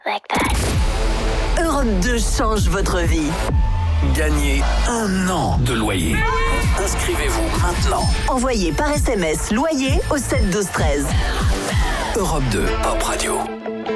Like that. Europe 2 change votre vie. Gagnez 1 an de loyer. Inscrivez-vous maintenant. Envoyez par SMS loyer au 7 12 13. Europe 2 Pop Radio.